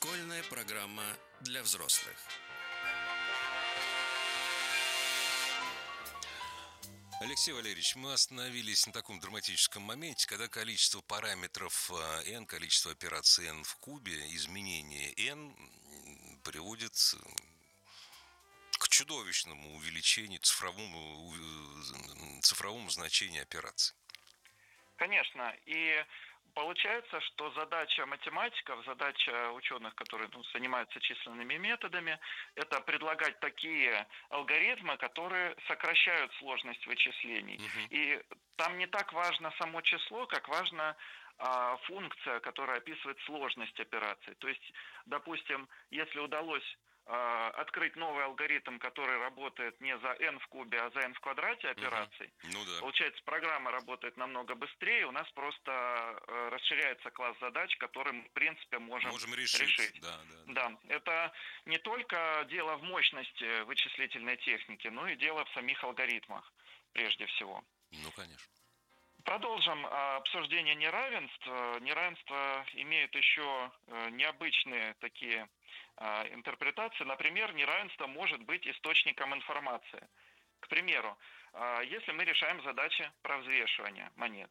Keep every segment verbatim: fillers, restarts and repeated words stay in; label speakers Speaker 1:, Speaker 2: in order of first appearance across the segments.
Speaker 1: Школьная программа для взрослых.
Speaker 2: Алексей Валерьевич, мы остановились на таком драматическом моменте, когда количество параметров n, количество операций n в кубе, изменение n приводит к чудовищному увеличению, цифровому, цифровому значению операций.
Speaker 3: Конечно. И получается, что задача математиков, задача ученых, которые ну, занимаются численными методами, это предлагать такие алгоритмы, которые сокращают сложность вычислений. Uh-huh. И там не так важно само число, как важна а, функция, которая описывает сложность операций. То есть, допустим, если удалось открыть новый алгоритм, который работает не за n в кубе, а за n в квадрате операций. Uh-huh. Ну, да. Получается, программа работает намного быстрее, у нас просто расширяется класс задач, который мы, в принципе, можем,
Speaker 2: можем решить.
Speaker 3: решить.
Speaker 2: Да, да, да.
Speaker 3: Да, это не только дело в мощности вычислительной техники, но и дело в самих алгоритмах, прежде всего.
Speaker 2: Ну, конечно.
Speaker 3: Продолжим обсуждение неравенств. Неравенства имеют еще необычные такие интерпретации. Например, неравенство может быть источником информации. К примеру, если мы решаем задачи про взвешивание монет.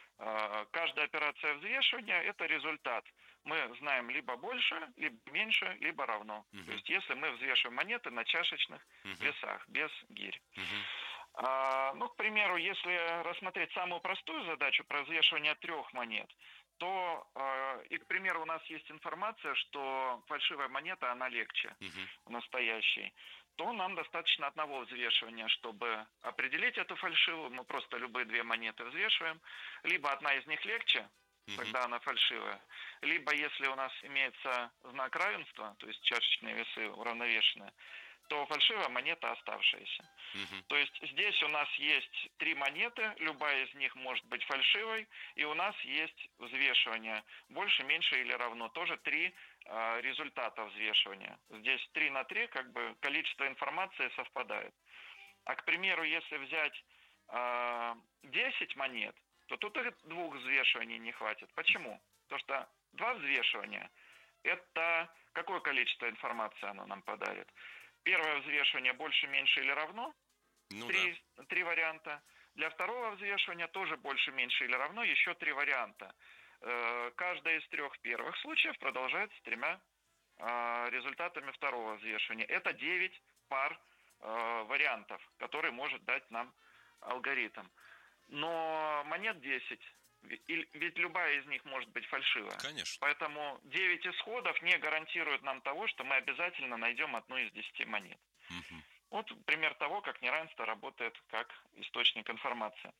Speaker 3: Каждая операция взвешивания – это результат. Мы знаем либо больше, либо меньше, либо равно. Uh-huh. То есть если мы взвешиваем монеты на чашечных uh-huh. весах, без гирь. Uh-huh. А, ну, к примеру, если рассмотреть самую простую задачу про взвешивание трех монет, то, э, и, к примеру, у нас есть информация, что фальшивая монета, она легче uh-huh. настоящей, то нам достаточно одного взвешивания, чтобы определить эту фальшивую. Мы просто любые две монеты взвешиваем. Либо одна из них легче, uh-huh. тогда она фальшивая. Либо, если у нас имеется знак равенства, то есть чашечные весы уравновешенные, то фальшивая монета оставшаяся. Uh-huh. То есть здесь у нас есть три монеты, любая из них может быть фальшивой, и у нас есть взвешивание больше, меньше или равно. Тоже три э, результата взвешивания. Здесь три на три, как бы количество информации совпадает. А, к примеру, если взять э, десять монет, то тут и двух взвешиваний не хватит. Почему? Потому что два взвешивания – это какое количество информации оно нам подарит? Первое взвешивание больше, меньше или равно. Ну, три, да. три варианта. Для второго взвешивания тоже больше, меньше или равно. Еще три варианта. Каждый из трех первых случаев продолжается с тремя результатами второго взвешивания. Это девять пар вариантов, которые может дать нам алгоритм. Но монет десять. Ведь любая из них может быть фальшивая.
Speaker 2: Конечно.
Speaker 3: Поэтому девять исходов не гарантируют нам того, что мы обязательно найдем одну из десяти монет. Угу. Вот пример того, как неравенство работает как источник информации.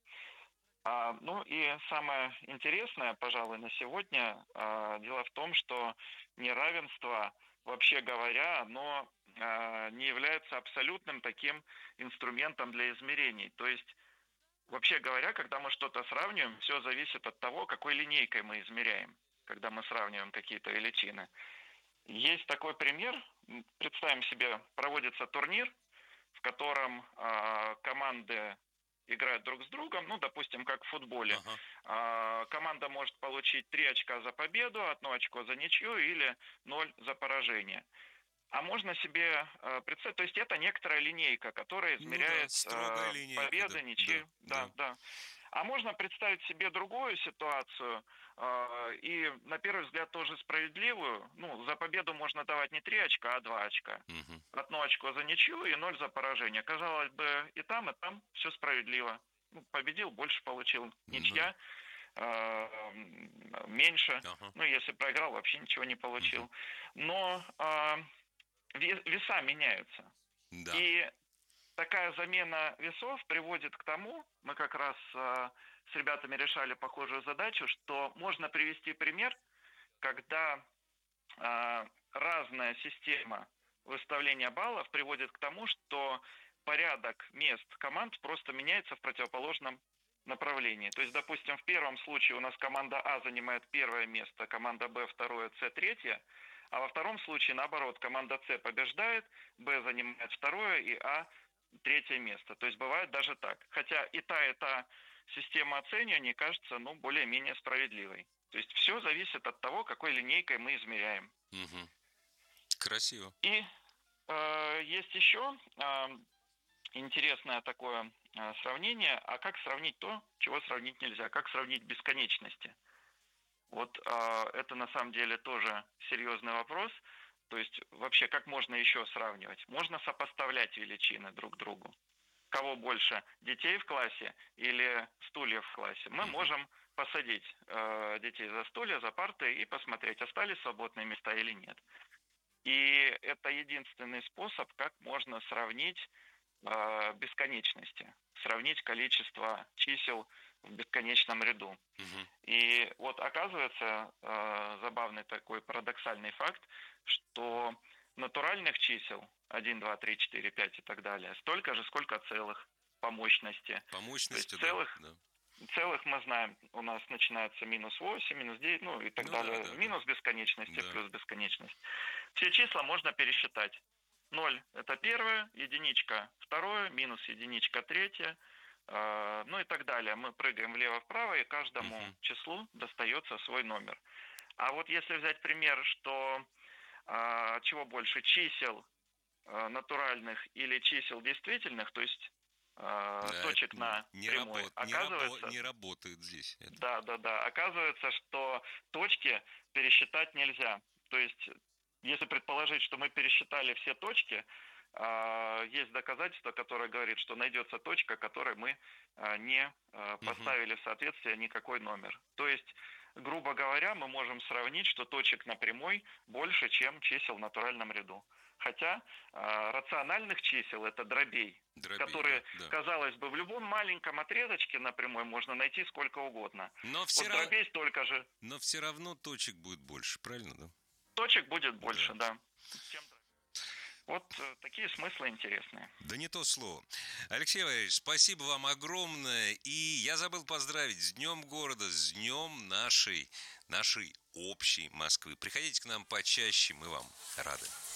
Speaker 3: А, ну и самое интересное, пожалуй, на сегодня, а, дело в том, что неравенство, вообще говоря, оно а, не является абсолютным таким инструментом для измерений. То есть, вообще говоря, когда мы что-то сравниваем, все зависит от того, какой линейкой мы измеряем, когда мы сравниваем какие-то величины. Есть такой пример. Представим себе, проводится турнир, в котором э, команды играют друг с другом, ну, допустим, как в футболе. Uh-huh. Э, команда может получить три очка за победу, одно очко за ничью или ноль за поражение. А можно себе э, представить, то есть это некоторая линейка, которая измеряет ну да, э, линейка, победы, да, ничьи. Да, да, да. А можно представить себе другую ситуацию, э, и на первый взгляд тоже справедливую. Ну, за победу можно давать не три очка, а два очка. Угу. Одно очко за ничью и ноль за поражение. Казалось бы, и там, и там все справедливо. Ну, победил, больше получил. Ничья. Uh-huh. э, меньше. Uh-huh. Ну, если проиграл, вообще ничего не получил. Uh-huh. Но э, веса меняются. Да. И такая замена весов приводит к тому, мы как раз э, с ребятами решали похожую задачу, что можно привести пример, когда э, разная система выставления баллов приводит к тому, что порядок мест команд просто меняется в противоположном направлении. То есть, допустим, в первом случае у нас команда А занимает первое место, команда Б второе, С третье, а во втором случае, наоборот, команда С побеждает, Б занимает второе и А третье место. То есть бывает даже так. Хотя и та, и та система оценивания кажется, ну, более-менее справедливой. То есть все зависит от того, какой линейкой мы измеряем.
Speaker 2: Угу. Красиво.
Speaker 3: И э, есть еще э, интересное такое э, сравнение. А как сравнить то, чего сравнить нельзя? Как сравнить бесконечности? Вот э, это на самом деле тоже серьезный вопрос. То есть вообще как можно еще сравнивать? Можно сопоставлять величины друг к другу. Кого больше, детей в классе или стульев в классе? Мы можем посадить э, детей за стулья, за парты и посмотреть, остались свободные места или нет. И это единственный способ, как можно сравнить э, бесконечности, сравнить количество чисел в бесконечном ряду. Угу. И вот оказывается э, забавный такой парадоксальный факт, что натуральных чисел один, два, три, четыре, пять и так далее столько же, сколько целых по мощности.
Speaker 2: По мощности,
Speaker 3: То есть целых,
Speaker 2: да.
Speaker 3: Целых мы знаем, у нас начинается минус восемь, минус девять, ну и так ну, далее. Да, да, минус да. бесконечности, да. плюс бесконечность. Все числа можно пересчитать. ноль – это первое, единичка – второе, минус единичка – третье, э, ну и так далее. Мы прыгаем влево-вправо, и каждому uh-huh. числу достается свой номер. А вот если взять пример, что э, чего больше, чисел э, натуральных или чисел действительных, то есть
Speaker 2: Да,
Speaker 3: точек на
Speaker 2: не
Speaker 3: прямой.
Speaker 2: Работ,
Speaker 3: Оказывается,
Speaker 2: не, рабо, не работает здесь. Это.
Speaker 3: Да, да, да. Оказывается, что точки пересчитать нельзя. То есть, если предположить, что мы пересчитали все точки, есть доказательство, которое говорит, что найдется точка, которой мы не поставили в соответствие никакой номер. То есть, грубо говоря, мы можем сравнить, что точек на прямой больше, чем чисел в натуральном ряду. Хотя э, рациональных чисел, это дробей, дробей которые, да, да. казалось бы, в любом маленьком отрезочке на прямой можно найти сколько угодно.
Speaker 2: Но все
Speaker 3: вот
Speaker 2: рав...
Speaker 3: дробей столько же.
Speaker 2: Но все равно точек будет больше, правильно, да?
Speaker 3: Точек будет больше, да. да. Чем... Вот э, такие смыслы интересные.
Speaker 2: Да не то слово. Алексей Валерьевич, спасибо вам огромное. И я забыл поздравить с Днем города, с Днем нашей, нашей общей Москвы. Приходите к нам почаще, мы вам рады.